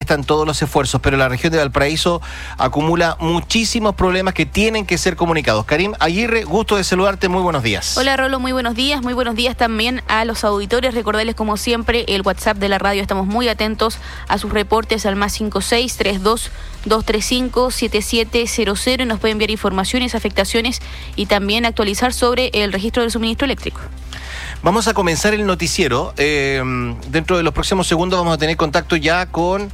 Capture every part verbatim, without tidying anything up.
están todos los esfuerzos, pero la región de Valparaíso acumula muchísimos problemas que tienen que ser comunicados. Karim Aguirre, gusto de saludarte, muy buenos días. Hola Rolo, muy buenos días, muy buenos días también a los auditores. Recordarles como siempre el WhatsApp de la radio, estamos muy atentos a sus reportes al más cinco seis tres dos dos tres cinco siete siete cero cero y nos pueden enviar informaciones, afectaciones y también actualizar sobre el registro del suministro eléctrico. Vamos a comenzar el noticiero. Eh, dentro de los próximos segundos vamos a tener contacto ya con...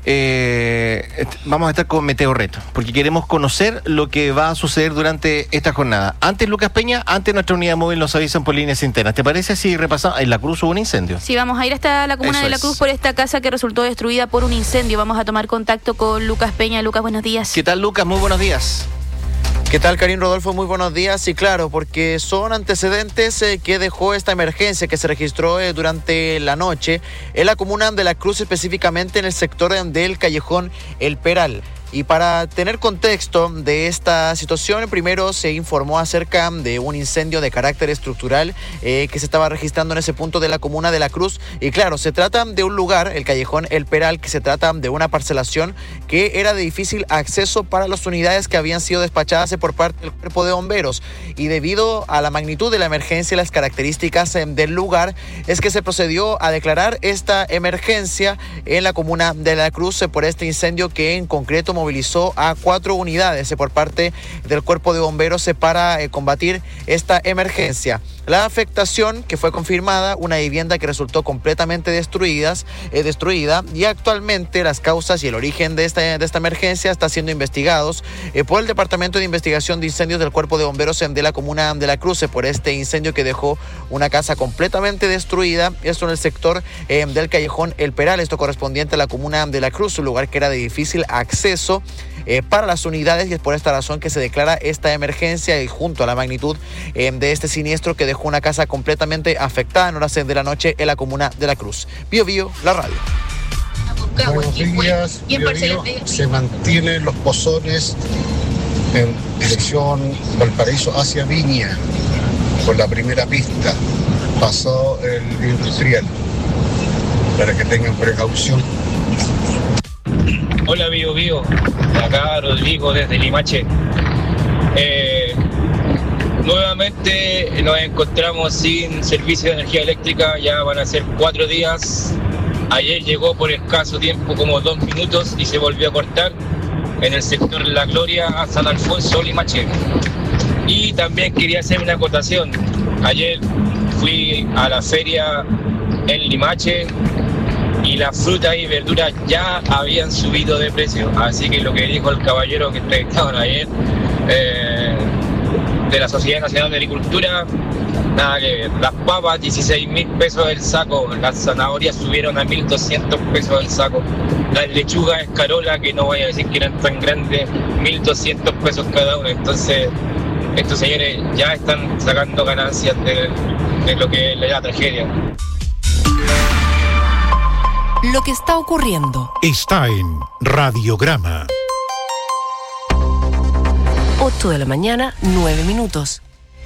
Eh, vamos a estar con Meteorred, porque queremos conocer lo que va a suceder durante esta jornada. Antes, Lucas Peña, antes nuestra unidad móvil nos avisan por líneas internas. ¿Te parece si repasamos? En La Cruz hubo un incendio. Sí, vamos a ir hasta la comuna Eso de La Cruz es. por esta casa que resultó destruida por un incendio. Vamos a tomar contacto con Lucas Peña. Lucas, buenos días. ¿Qué tal, Lucas? Muy buenos días. ¿Qué tal, Karim, Rodolfo? Muy buenos días. Y claro, porque son antecedentes eh, que dejó esta emergencia que se registró eh, durante la noche en la comuna de La Cruz, específicamente en el sector del callejón El Peral. Y para tener contexto de esta situación, primero se informó acerca de un incendio de carácter estructural eh, que se estaba registrando en ese punto de la comuna de La Cruz. Y claro, se trata de un lugar, el callejón El Peral, que se trata de una parcelación que era de difícil acceso para las unidades que habían sido despachadas por parte del cuerpo de bomberos. Y debido a la magnitud de la emergencia y las características eh, del lugar, es que se procedió a declarar esta emergencia en la comuna de La Cruz eh, por este incendio que en concreto movilizó a cuatro unidades por parte del cuerpo de bomberos para eh, combatir esta emergencia. La afectación que fue confirmada, una vivienda que resultó completamente destruidas, eh, destruida y actualmente las causas y el origen de esta, de esta emergencia está siendo investigados eh, por el Departamento de Investigación de Incendios del Cuerpo de Bomberos de la comuna de La Cruz por este incendio que dejó una casa completamente destruida, esto en el sector eh, del callejón El Peral, esto correspondiente a la comuna de La Cruz, un lugar que era de difícil acceso Eh, para las unidades, y es por esta razón que se declara esta emergencia y junto a la magnitud eh, de este siniestro que dejó una casa completamente afectada en horas de la noche en la comuna de La Cruz. Bio Bio, la radio. Buenos días, Bio Bio. Se mantienen los pozones en dirección Valparaíso hacia Viña, por la primera pista, pasado el industrial, para que tengan precaución. Hola, Bio Bio, acá Rodrigo desde Limache. Eh, nuevamente nos encontramos sin servicio de energía eléctrica, ya van a ser cuatro días. Ayer llegó por escaso tiempo, como dos minutos, y se volvió a cortar en el sector La Gloria a San Alfonso, Limache. Y también quería hacer una acotación. Ayer fui a la feria en Limache y las frutas y verduras ya habían subido de precio, así que lo que dijo el caballero que entrevistaron ayer eh, de la Sociedad Nacional de Agricultura, nada que ver. Las papas, dieciséis mil pesos el saco, las zanahorias subieron a mil doscientos pesos el saco, las lechugas escarola, que no voy a decir que eran tan grandes, mil doscientos pesos cada una. Entonces estos señores ya están sacando ganancias de, de lo que es la tragedia. Lo que está ocurriendo está en Radiograma. ocho de la mañana, nueve minutos.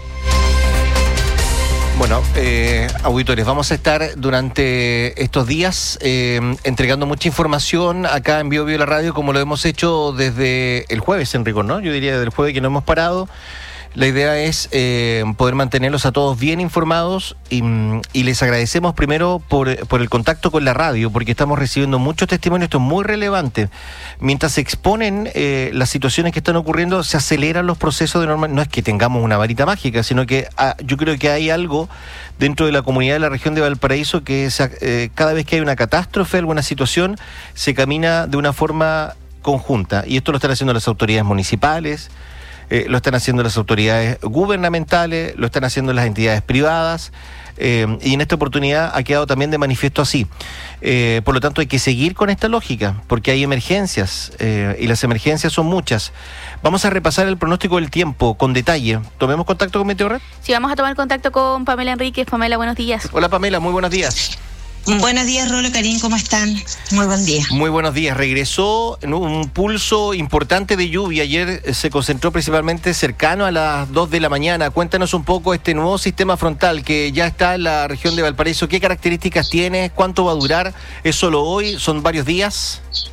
Bueno, eh, auditores, vamos a estar durante estos días eh, entregando mucha información acá en Bio Bio la radio, como lo hemos hecho desde el jueves, Enrico, ¿no? Yo diría desde el jueves que no hemos parado. La idea es eh, poder mantenerlos a todos bien informados y, y les agradecemos primero por, por el contacto con la radio, porque estamos recibiendo muchos testimonios, esto es muy relevante. Mientras se exponen eh, las situaciones que están ocurriendo, se aceleran los procesos de normal. No es que tengamos una varita mágica, sino que ah, yo creo que hay algo dentro de la comunidad de la región de Valparaíso que se, eh, cada vez que hay una catástrofe, alguna situación, se camina de una forma conjunta. Y esto lo están haciendo las autoridades municipales, Eh, lo están haciendo las autoridades gubernamentales, lo están haciendo las entidades privadas, eh, y en esta oportunidad ha quedado también de manifiesto así. Eh, por lo tanto, hay que seguir con esta lógica, porque hay emergencias, eh, y las emergencias son muchas. Vamos a repasar el pronóstico del tiempo con detalle. ¿Tomemos contacto con Meteorred? Sí, vamos a tomar contacto con Pamela Enríquez. Pamela, buenos días. Hola, Pamela, muy buenos días. Buenos días, Rolo, Karim, ¿cómo están? Muy buen día. Muy buenos días. Regresó un pulso importante de lluvia. Ayer se concentró principalmente cercano a las dos de la mañana. Cuéntanos un poco este nuevo sistema frontal que ya está en la región de Valparaíso. ¿Qué características tiene? ¿Cuánto va a durar? ¿Es solo hoy? ¿Son varios días?